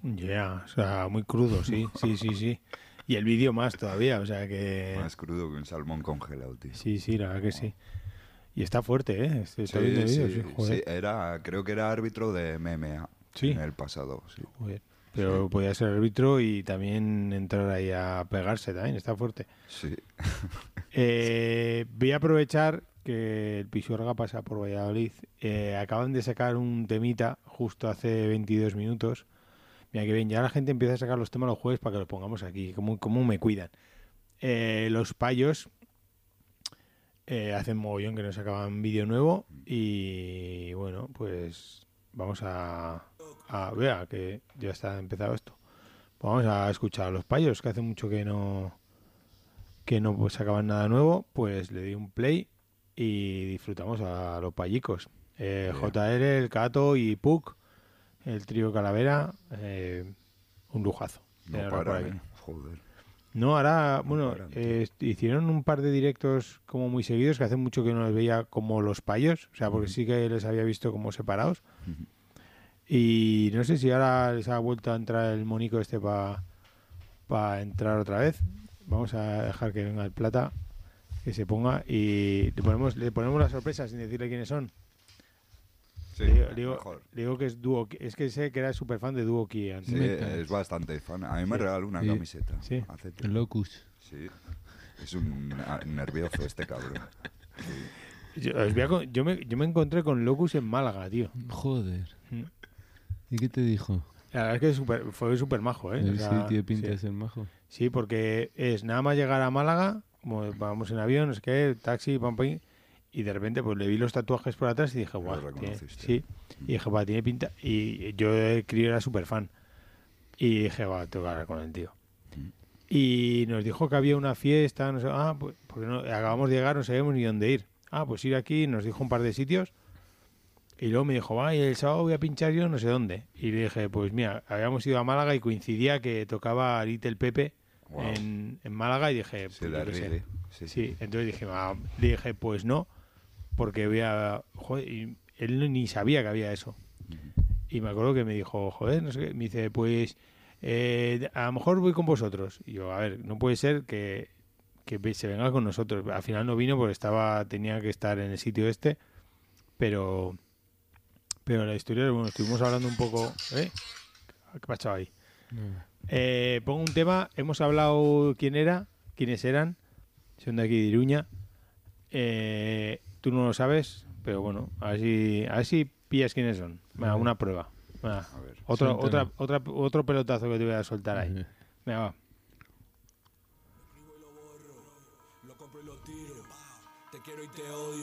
Ya, o sea, muy crudo, sí, sí, sí, sí. Y el vídeo más todavía, o sea que... Más crudo que un salmón congelado, tío. Sí, sí, la verdad que sí. Y está fuerte, ¿eh? Está viendo Sí, vídeos, sí, sí, sí. joder. Creo que era árbitro de MMA Sí, en el pasado, sí. joder. Sí, Pero podía ser árbitro y también entrar ahí a pegarse también, está fuerte. sí. Voy a aprovechar que el Pisuerga pasa por Valladolid. Acaban de sacar un temita justo hace 22 minutos. Mira que bien, ya la gente empieza a sacar los temas los jueves para que los pongamos aquí. ¿Cómo me cuidan? Los payos hacen mogollón que nos sacaban vídeo nuevo y bueno, pues vamos a ver que ya está empezado esto. Vamos a escuchar a los payos, que hace mucho que no pues, sacaban nada nuevo, pues le di un play y disfrutamos a los payicos. Bien. JR, el Cato y Puck, el trío Calavera, un lujazo. No tenerlo por paran, aquí. joder. No, ahora, No bueno, paran, tío. hicieron un par de directos como muy seguidos, que hace mucho que no los veía como los payos, o sea, porque sí que les había visto como separados. Y no sé si ahora les ha vuelto a entrar el monico este para entrar otra vez. Vamos a dejar que venga el plata, que se ponga y le ponemos la sorpresa sin decirle quiénes son. Sí, mejor. Le digo que es Duo, es que sé que era súper fan de Duo Key antes. Sí, Metal. es bastante fan. A mí me Sí. regaló una Sí. camiseta. Sí. Hace tiempo. Locus. Sí. Es un nervioso este cabrón. Yo me encontré con Locus en Málaga, tío. Joder. Mm. ¿Y qué te dijo? La verdad es que fue súper majo, ¿eh? O sea, Sí, tío, pinta sí. de ser majo. Sí, porque es nada más llegar a Málaga, como vamos en avión, no sé qué, taxi, pam, pam, y de repente pues le vi los tatuajes por atrás y dije, guau, reconociste. sí. Y dije, va, tiene pinta. Y yo de crío era súper fan. Y dije, va, tengo que hablar con el tío. Y nos dijo que había una fiesta, no sé, pues porque no, acabamos de llegar, no sabíamos ni dónde ir. Pues ir aquí, nos dijo un par de sitios. Y luego me dijo, y el sábado voy a pinchar yo no sé dónde. Y le dije, pues mira, habíamos ido a Málaga y coincidía que tocaba Little Pepe Wow. en Málaga y dije, Sí, pues la yo qué sé. reggae. Sí, Sí, entonces le dije, pues no, porque voy a... Joder, y él ni sabía que había eso. Y me acuerdo que me dijo, joder, no sé qué. Me dice, pues a lo mejor voy con vosotros. Y yo, a ver, no puede ser que se venga con nosotros. Al final no vino porque tenía que estar en el sitio este, pero la historia, bueno, estuvimos hablando un poco... ¿Qué pasaba ahí? Pongo un tema, hemos hablado quiénes eran, son de aquí de Iruña. Tú no lo sabes, pero bueno, a ver si pillas quiénes son. Venga, una prueba. Venga, A ver. otro pelotazo que te voy a soltar ahí. Venga, va. Lo compro y lo tiro. Te quiero y te odio.